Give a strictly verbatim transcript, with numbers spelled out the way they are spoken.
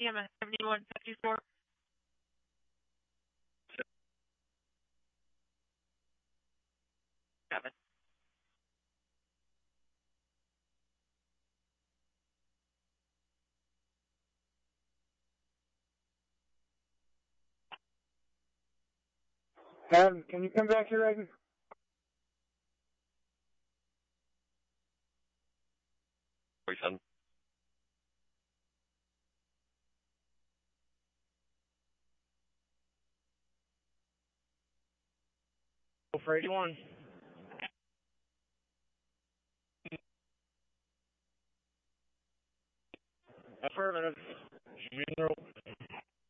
E M S seventy-one fifty-four. Seven. Adam, can you come back here right now? forty-seven. For eighty-one. Affirmative. Zero.